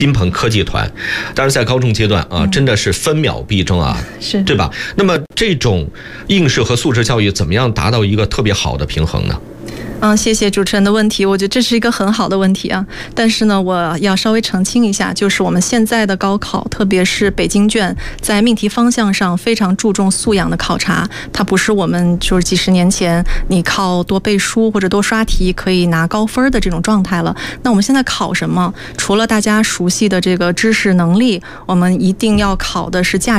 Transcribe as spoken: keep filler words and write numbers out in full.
宾朋科技团，当然在高中阶段啊，真的是分秒必争啊， 是对吧？那么这种应试和素质教育怎么样达到一个特别好的平衡呢？ 嗯，谢谢主持人的问题，我觉得这是一个很好的问题啊。但是呢，我要稍微澄清一下，就是我们现在的高考，特别是北京卷，在命题方向上非常注重素养的考察，它不是我们就是几十年前你靠多背书或者多刷题可以拿高分的这种状态了。那我们现在考什么？除了大家熟悉的这个知识能力，我们一定要考的是价值。